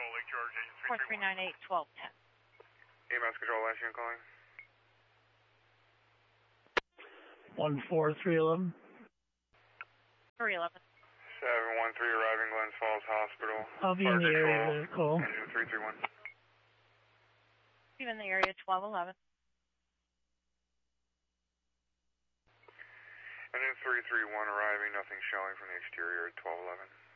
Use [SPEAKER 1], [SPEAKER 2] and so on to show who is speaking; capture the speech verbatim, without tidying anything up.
[SPEAKER 1] Lake George,
[SPEAKER 2] four three nine eight, twelve ten.
[SPEAKER 1] E M S Control, last unit calling.
[SPEAKER 3] one four three eleven.
[SPEAKER 2] three eleven.
[SPEAKER 1] seven one three arriving Glens Falls Hospital.
[SPEAKER 3] I'll be in the area to call.
[SPEAKER 1] Engine three three one.
[SPEAKER 2] You in the area, twelve eleven.
[SPEAKER 1] Engine three three one arriving, nothing showing from the exterior at twelve eleven.